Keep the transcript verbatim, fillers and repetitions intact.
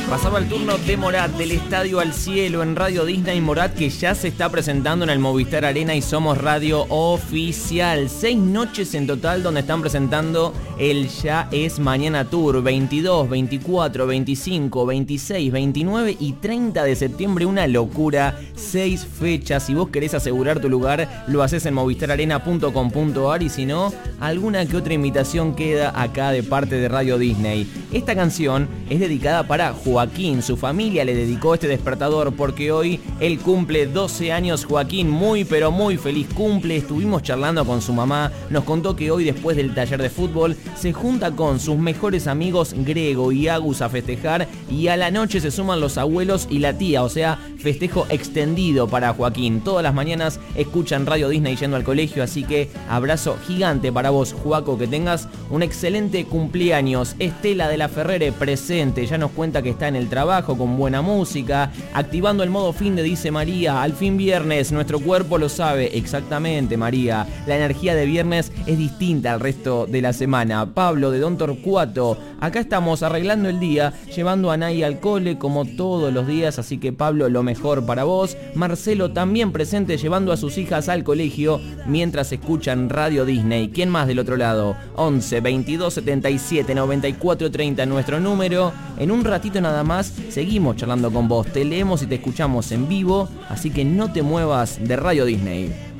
Pasaba el turno de Morat, del Estadio al Cielo en Radio Disney. Morat, que ya se está presentando en el Movistar Arena y Somos Radio Oficial. Seis noches en total donde están presentando el Ya es Mañana Tour. veintidós, veinticuatro, veinticinco, veintiséis, veintinueve y treinta de septiembre. Una locura. Seis fechas. Si vos querés asegurar tu lugar, lo haces en movistar arena punto com punto a r, y si no, alguna que otra invitación queda acá de parte de Radio Disney. Esta canción es dedicada para Joaquín. Su familia le dedicó este despertador porque hoy él cumple doce años. Joaquín, muy pero muy feliz cumple. Estuvimos charlando con su mamá. Nos contó que hoy, después del taller de fútbol, se junta con sus mejores amigos Grego y Agus a festejar, y a la noche se suman los abuelos y la tía, o sea, festejo extendido para Joaquín. Todas las mañanas escuchan Radio Disney yendo al colegio, así que abrazo gigante para vos, Joaco, que tengas un excelente cumpleaños. Estela de la Ferrere presente, ya nos cuenta que está en el trabajo con buena música, activando el modo fin de, dice María. Al fin viernes, nuestro cuerpo lo sabe. Exactamente, María, la energía de viernes es distinta al resto de la semana. Pablo de Don Torcuato, acá estamos arreglando el día, llevando a Nay al cole como todos los días, así que Pablo, lo mejor para vos. Marcelo también presente, llevando a sus hijas al colegio mientras escuchan Radio Disney. ¿Quién más del otro lado? once, veintidós, setenta y siete, noventa y cuatro, treinta, nuestro número. En un ratito nada más seguimos charlando con vos, te leemos y te escuchamos en vivo, así que no te muevas de Radio Disney.